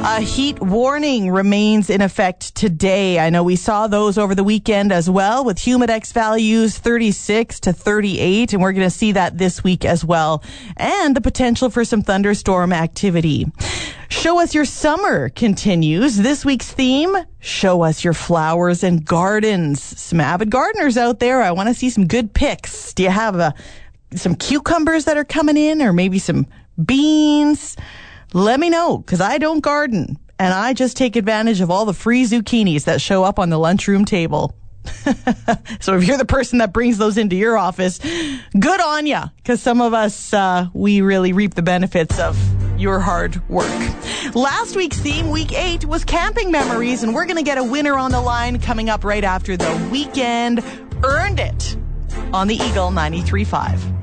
A heat warning remains in effect today. I know we saw those over the weekend as well, with Humidex values 36 to 38, and we're going to see that this week as well, and the potential for some thunderstorm activity. Show Us Your Summer continues. This week's theme, show us your flowers and gardens. Some avid gardeners out there, I want to see some good picks. Do you have some cucumbers that are coming in, or maybe some beans? Let me know, because I don't garden, and I just take advantage of all the free zucchinis that show up on the lunchroom table. So if you're the person that brings those into your office, good on ya, because some of us, we really reap the benefits of your hard work. Last week's theme, week 8, was camping memories, and we're going to get a winner on the line coming up right after the weekend. Earned it on the Eagle 93.5.